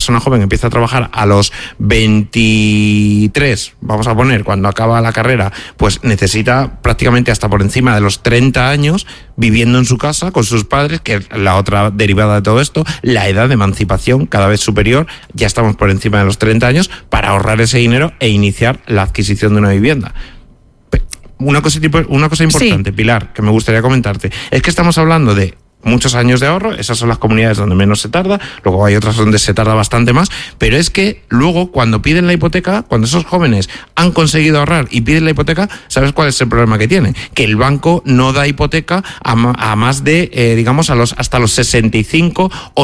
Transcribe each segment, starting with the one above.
persona joven empieza a trabajar a los 23, vamos a poner, cuando acaba la carrera, pues necesita prácticamente hasta por encima de los 30 años viviendo en su casa con sus padres, que es la otra derivada de todo esto, la edad de emancipación cada vez superior, ya estamos por encima de los 30 años, para ahorrar ese dinero e iniciar la adquisición de una vivienda. Una cosa importante, sí, Pilar, que me gustaría comentarte, es que estamos hablando de muchos años de ahorro, esas son las comunidades donde menos se tarda, luego hay otras donde se tarda bastante más, pero es que luego cuando piden la hipoteca, cuando esos jóvenes han conseguido ahorrar y piden la hipoteca, ¿sabes cuál es el problema que tienen? Que el banco no da hipoteca a más de, digamos, hasta los 65 o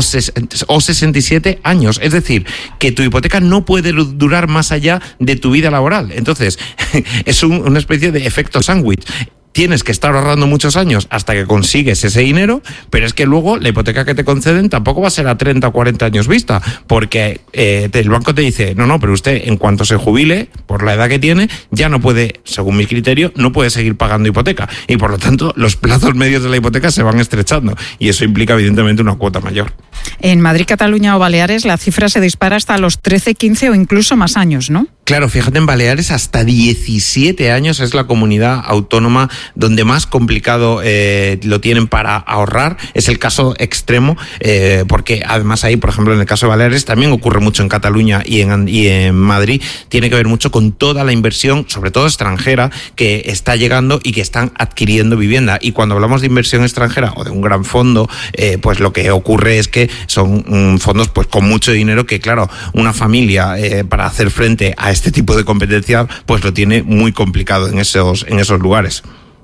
67 años, es decir, que tu hipoteca no puede durar más allá de tu vida laboral. Entonces, es una especie de efecto sándwich. Tienes que estar ahorrando muchos años hasta que consigues ese dinero, pero es que luego la hipoteca que te conceden tampoco va a ser a 30 o 40 años vista, porque el banco te dice, no, pero usted en cuanto se jubile, por la edad que tiene, ya no puede, según mi criterio, no puede seguir pagando hipoteca, y por lo tanto los plazos medios de la hipoteca se van estrechando, y eso implica evidentemente una cuota mayor. En Madrid, Cataluña o Baleares la cifra se dispara hasta los 13, 15 o incluso más años, ¿no? Claro, fíjate, en Baleares hasta 17 años es la comunidad autónoma donde más complicado lo tienen para ahorrar. Es el caso extremo, porque además ahí, por ejemplo, en el caso de Baleares, también ocurre mucho en Cataluña y en Madrid, tiene que ver mucho con toda la inversión, sobre todo extranjera, que está llegando y que están adquiriendo vivienda. Y cuando hablamos de inversión extranjera o de un gran fondo, pues lo que ocurre es que son fondos pues con mucho dinero que, claro, una familia para hacer frente a este tipo de competencia pues lo tiene muy complicado en esos lugares.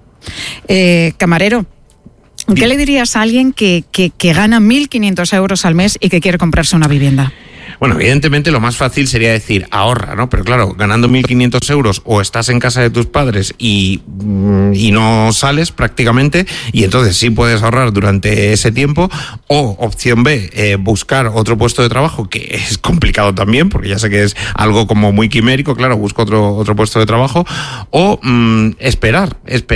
Camarero, ¿qué le dirías a alguien que gana 1.500 euros al mes y que quiere comprarse una vivienda? Bueno, evidentemente lo más fácil sería decir ahorra, ¿no? Pero claro, ganando 1.500 euros o estás en casa de tus padres y no sales prácticamente, y entonces sí puedes ahorrar durante ese tiempo, o opción B, buscar otro puesto de trabajo, que es complicado también, porque ya sé que es algo como muy quimérico, claro, busco otro puesto de trabajo, o esperar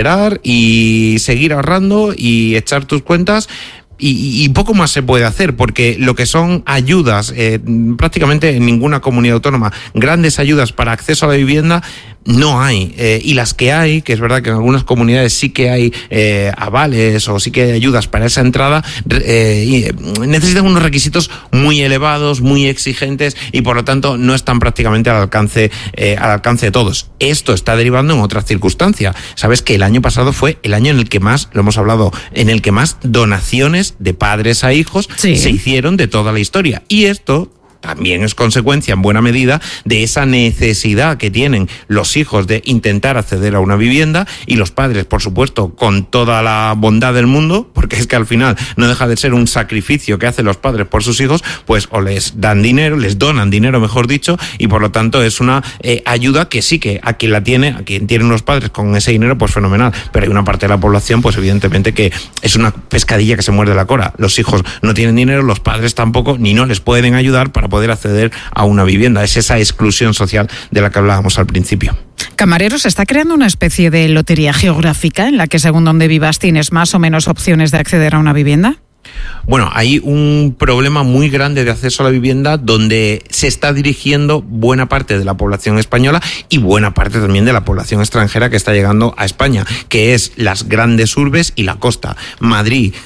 y seguir ahorrando y echar tus cuentas. Y poco más se puede hacer, porque lo que son ayudas, prácticamente en ninguna comunidad autónoma, grandes ayudas para acceso a la vivienda, no hay. Y las que hay, que es verdad que en algunas comunidades sí que hay avales o sí que hay ayudas para esa entrada, necesitan unos requisitos muy elevados, muy exigentes, y por lo tanto no están prácticamente al alcance de todos. Esto está derivando en otra circunstancia. Sabes que el año pasado fue el año en el que más, lo hemos hablado, en el que más donaciones de padres a hijos se hicieron de toda la historia. Y esto también es consecuencia en buena medida de esa necesidad que tienen los hijos de intentar acceder a una vivienda, y los padres, por supuesto, con toda la bondad del mundo, porque es que al final no deja de ser un sacrificio que hacen los padres por sus hijos, pues o les dan dinero, les donan dinero, mejor dicho, y por lo tanto es una ayuda que sí que a quien tienen los padres con ese dinero, pues fenomenal, pero hay una parte de la población, pues evidentemente que es una pescadilla que se muerde la cola. Los hijos no tienen dinero, los padres tampoco, ni no les pueden ayudar para poder acceder a una vivienda. Es esa exclusión social de la que hablábamos al principio. Camarero, ¿se está creando una especie de lotería geográfica en la que según donde vivas tienes más o menos opciones de acceder a una vivienda? Bueno, hay un problema muy grande de acceso a la vivienda donde se está dirigiendo buena parte de la población española y buena parte también de la población extranjera que está llegando a España, que es las grandes urbes y la costa. Madrid,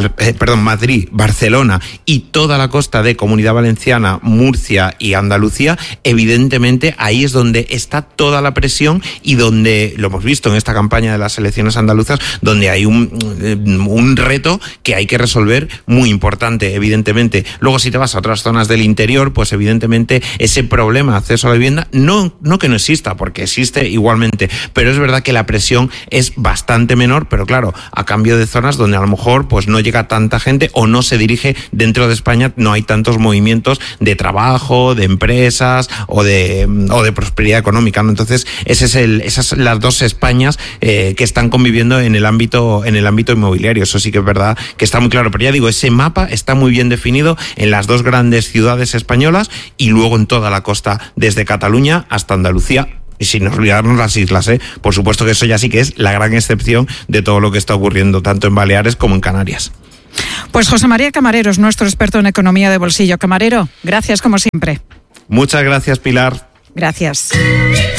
Barcelona y toda la costa de Comunidad Valenciana, Murcia y Andalucía, evidentemente ahí es donde está toda la presión y donde, lo hemos visto en esta campaña de las elecciones andaluzas, donde hay un reto que hay que resolver muy importante, evidentemente. Luego, si te vas a otras zonas del interior, pues evidentemente ese problema de acceso a la vivienda, no que no exista, porque existe igualmente, pero es verdad que la presión es bastante menor, pero claro, a cambio de zonas donde a lo mejor pues no llega tanta gente o no se dirige dentro de España, no hay tantos movimientos de trabajo, de empresas o de prosperidad económica, ¿no? Entonces, esas son las dos Españas que están conviviendo en el ámbito inmobiliario. Eso sí que es verdad que está muy claro, pero ya digo, ese mapa está muy bien definido en las dos grandes ciudades españolas y luego en toda la costa, desde Cataluña hasta Andalucía. Y sin olvidarnos las islas, por supuesto que eso ya sí que es la gran excepción de todo lo que está ocurriendo tanto en Baleares como en Canarias. Pues José María Camarero es nuestro experto en economía de bolsillo. Camarero, gracias como siempre. Muchas gracias, Pilar. Gracias.